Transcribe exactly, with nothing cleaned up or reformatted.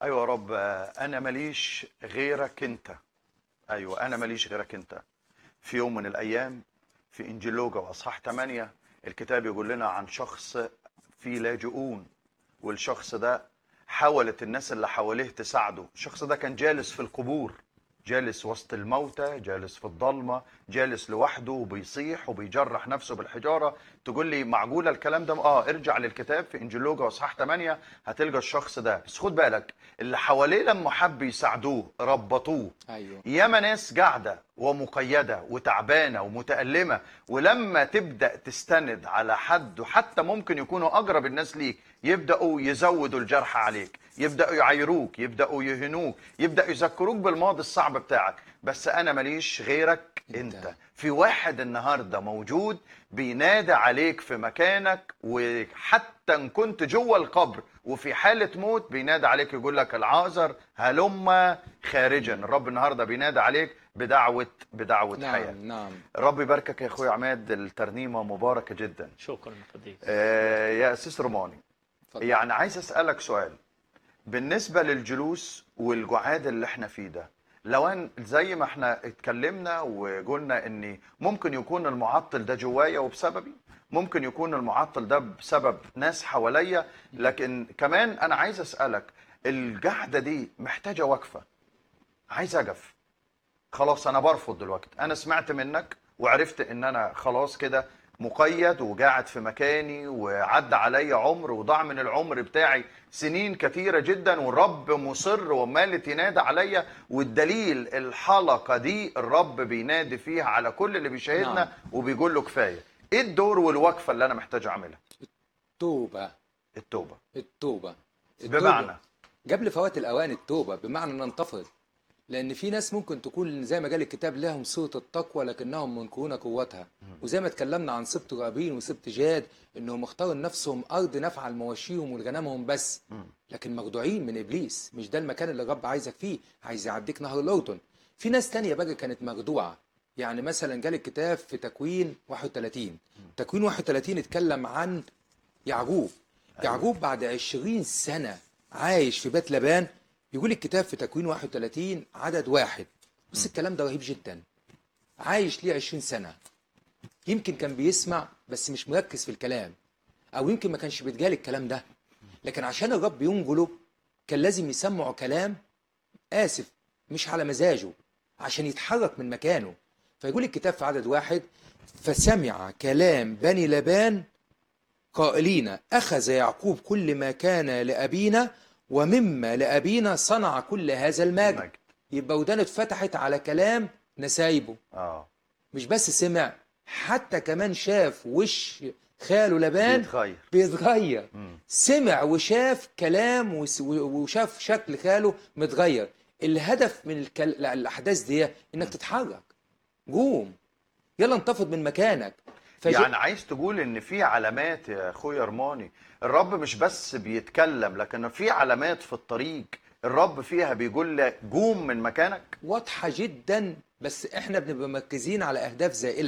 ايوه يا رب، انا ماليش غيرك انت. ايوه انا ماليش غيرك انت. في يوم من الايام في انجيل لوقا واصحاح ثمانية الكتاب يقول لنا عن شخص فيه لاجئون، والشخص ده حاولت الناس اللي حواليه تساعده. الشخص ده كان جالس في القبور، جالس وسط الموتى، جالس في الضلمه، جالس لوحده وبيصيح وبيجرح نفسه بالحجاره. تقول لي معقوله الكلام ده؟ اه ارجع للكتاب في انجيل لوقا واصحاح ثمانية هتلقى الشخص ده. بس خد بالك، اللي حواليه لما حب يساعدوه ربطوه. ايوه. ياما ناس قاعده ومقيده وتعبانه ومتالمه، ولما تبدا تستند على حد وحتى ممكن يكونوا اقرب الناس ليك يبداوا يزودوا الجرح عليك، يبداوا يعايروك، يبداوا يهنوك، يبداوا يذكروك بالماضي الصعب بتاعك. بس انا ماليش غيرك انت. انت. في واحد النهارده موجود بينادى عليك في مكانك، وحتى ان كنت جوه القبر وفي حاله موت بينادى عليك يقول لك العازر هلم خارجا. الرب النهارده بينادى عليك بدعوه بدعوه حياه. نعم نعم. الرب يباركك يا اخويا عماد، الترنيمه مباركه جدا. شكرا فضيلة. آه يا اسيس روماني، اتفضل. يعني عايز اسالك سؤال بالنسبه للجلوس والقعاد اللي احنا فيه ده. لو ان زي ما احنا اتكلمنا وقلنا ان ممكن يكون المعطل ده جوايا وبسببي، ممكن يكون المعطل ده بسبب ناس حواليا، لكن كمان انا عايز اسالك القعده دي محتاجه وقفه. عايز اقف. خلاص انا برفض دلوقتي، انا سمعت منك وعرفت ان انا خلاص كده مقيد وقاعد في مكاني، وعدى عليا عمر وضاع من العمر بتاعي سنين كتيرة جدا، والرب مصر ومالت ينادى عليا. والدليل الحلقة دي الرب بينادي فيها على كل اللي بيشاهدنا نعم. وبيقول له كفاية. ايه الدور والوقفة اللي انا محتاج اعملها؟ توبة. التوبة. التوبة. بمعنى قبل فوات الاوان التوبة، بمعنى ننتفض. لان في ناس ممكن تكون زي ما قال الكتاب لهم صورة التقوى لكنهم منكرون قوتها. وزي ما اتكلمنا عن سبط رابين وسبط جاد انهم اختاروا لنفسهم ارض نافعه لمواشيهم ولغنمهم بس، لكن مخدوعين من ابليس. مش ده المكان اللي الرب عايزك فيه، عايز يعديك نهر الاردن. في ناس تانية بقى كانت مخدوعه. يعني مثلا قال الكتاب في تكوين واحد وثلاثين، تكوين واحد وثلاثين اتكلم عن يعقوب. يعقوب بعد عشرين سنة عايش في بيت لبان. يقول الكتاب في تكوين واحد وثلاثين عدد واحد، بس الكلام ده رهيب جدا. عايش ليه عشرين سنة، يمكن كان بيسمع بس مش مركز في الكلام، أو يمكن ما كانش بيتقال الكلام ده، لكن عشان الرب ينجله كان لازم يسمعه كلام، آسف، مش على مزاجه، عشان يتحرك من مكانه. فيقول الكتاب في عدد واحد: فسمع كلام بني لبان قائلين أخذ يعقوب كل ما كان لأبينا ومما لأبينا صنع كل هذا المجد. المجد. يبقى ودانه اتفتحت على كلام نسايبه. اه مش بس سمع، حتى كمان شاف وش خاله لبان بيتغير. بيتغير. مم. سمع وشاف كلام وس- وشاف شكل خاله متغير. الهدف من الكل... الأحداث دي إنك تتحرك. قوم، يلا انتفض من مكانك. فج... يعني عايز تقول ان في علامات يا اخويا رماني، الرب مش بس بيتكلم لكن في علامات في الطريق الرب فيها بيقول لك قوم من مكانك. واضحة جدا، بس احنا بنبقى مركزين على أهداف زائلة.